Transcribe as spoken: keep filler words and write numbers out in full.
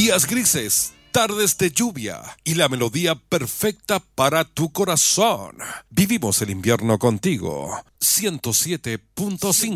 días grises, tardes de lluvia y la melodía perfecta para tu corazón. Vivimos el invierno contigo. ciento siete punto cinco